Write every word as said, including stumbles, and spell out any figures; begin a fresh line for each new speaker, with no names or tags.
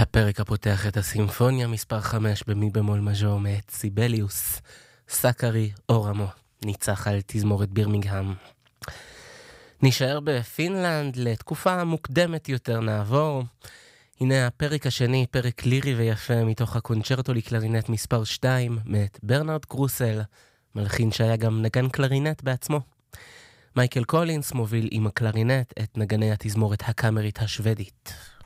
הפרק הפותח את הסימפוניה מספר חמש במי במול מז'ור מאת סיבליוס, סאקרי אורמו, ניצח על תזמורת בירמינגהאם. נשאר בפינלנד לתקופה מוקדמת יותר, נעבור. הנה הפרק השני, פרק לירי ויפה מתוך הקונצ'רטו לקלרינט מספר שתיים מאת ברנרד קרוסל, מלחין שהיה גם נגן קלרינט בעצמו. מייקל קולינס מוביל עם הקלרינט את נגני התזמורת הקאמרית השוודית.